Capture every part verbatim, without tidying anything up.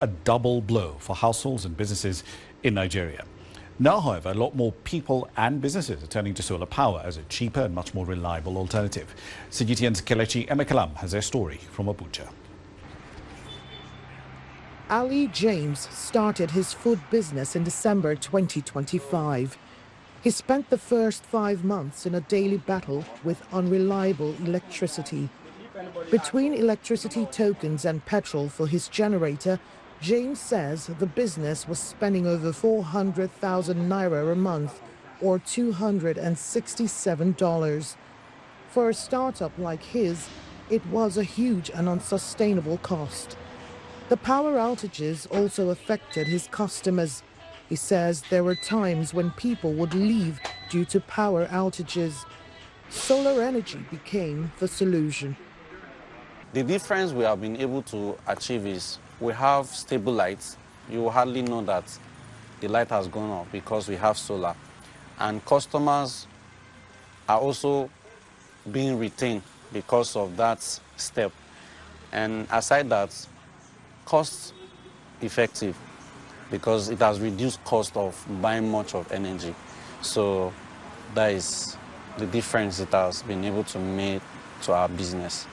A double blow for households and businesses in Nigeria. Now, however, a lot more people and businesses are turning to solar power as a cheaper and much more reliable alternative. C G T N's Kelechi Emekalam has their story from Abuja. Ali James started his food business in December twenty twenty-five. He spent the first five months in a daily battle with unreliable electricity. Between electricity tokens and petrol for his generator, James says the business was spending over four hundred thousand naira a month, or two hundred sixty-seven dollars. For a startup like his, it was a huge and unsustainable cost. The power outages also affected his customers. He says there were times when people would leave due to power outages. Solar energy became the solution. The difference we have been able to achieve is we have stable lights. You will hardly know that the light has gone off because we have solar. And customers are also being retained because of that step. And aside that, cost effective because it has reduced cost of buying much of energy. So that is the difference it has been able to make to our business.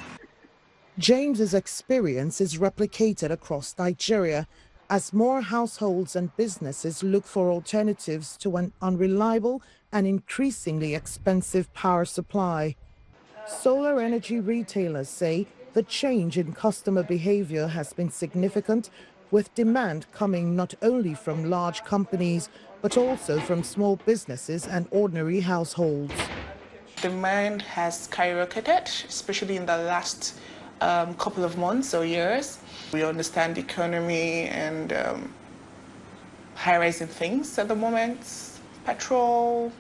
James's experience is replicated across Nigeria as more households and businesses look for alternatives to an unreliable and increasingly expensive power supply. Solar energy retailers say the change in customer behavior has been significant, with demand coming not only from large companies, but also from small businesses and ordinary households. Demand has skyrocketed, especially in the last um, couple of months or years. We understand the economy and um, high-rising things at the moment. Petrol,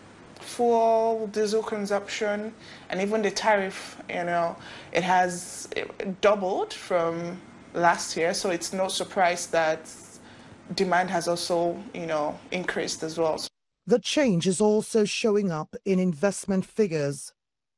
fuel, diesel consumption, and even the tariff, you know, it has doubled from last year, so it's no surprise that demand has also, you know, increased as well. The change is also showing up in investment figures.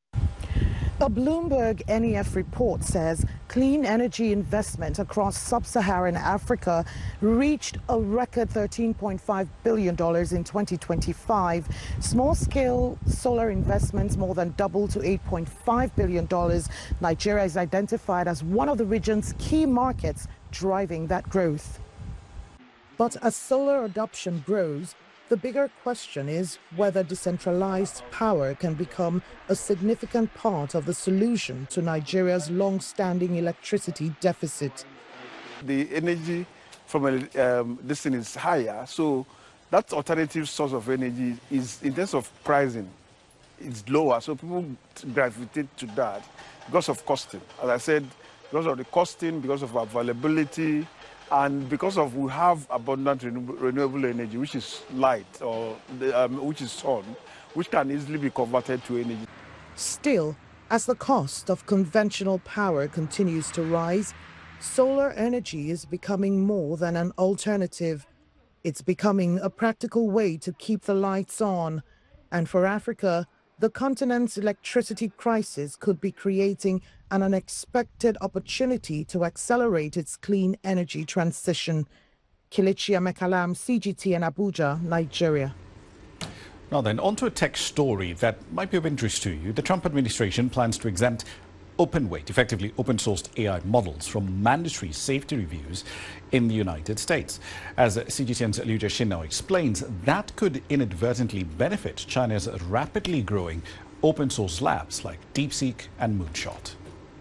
A Bloomberg N E F report says clean energy investment across sub-Saharan Africa reached a record thirteen point five billion dollars in twenty twenty-five. Small-scale solar investments more than doubled to eight point five billion dollars. Nigeria is identified as one of the region's key markets driving that growth. But as solar adoption grows, the bigger question is whether decentralized power can become a significant part of the solution to Nigeria's long-standing electricity deficit. The energy from um, this thing is higher, so that alternative source of energy is, in terms of pricing, it's lower, so people gravitate to that because of costing. As I said, because of the costing, because of availability, and because of we have abundant renewable energy, which is light, or the, um, which is sun, which can easily be converted to energy. Still, as the cost of conventional power continues to rise, solar energy is becoming more than an alternative. It's becoming a practical way to keep the lights on. And for Africa, the continent's electricity crisis could be creating an unexpected opportunity to accelerate its clean energy transition. Kelechi Emekalam, C G T N Abuja, Nigeria. Now then, on to a tech story that might be of interest to you. The Trump administration plans to exempt open-weight, effectively open-sourced A I models from mandatory safety reviews in the United States. As C G T N's Liu Jiexin now explains, that could inadvertently benefit China's rapidly growing open-source labs like DeepSeek and Moonshot.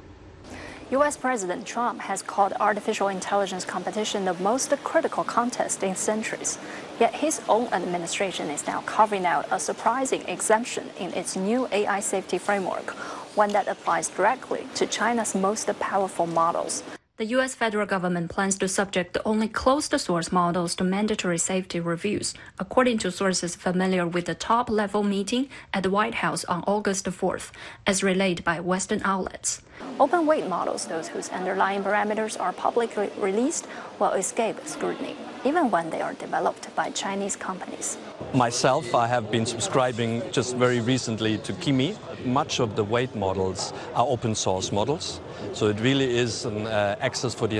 U S President Trump has called artificial intelligence competition the most critical contest in centuries. Yet his own administration is now carving out a surprising exemption in its new A I safety framework, one that applies directly to China's most powerful models. The U S federal government plans to subject only closed-source models to mandatory safety reviews, according to sources familiar with the top-level meeting at the White House on August fourth, as relayed by Western outlets. Open-weight models, those whose underlying parameters are publicly released, will escape scrutiny, even when they are developed by Chinese companies. Myself, I have been subscribing just very recently to Kimi. Much of the weight models are open source models, so it really is an uh, access for the